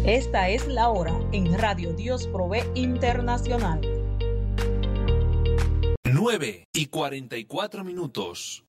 Esta es la hora en Radio Dios Provee Internacional. 9:44.